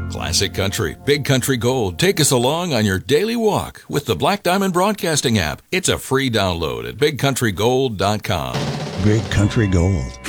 Classic Country, Big Country Gold. Take us along on your daily walk with the Black Diamond Broadcasting app. It's a free download at bigcountrygold.com. Big Country Gold.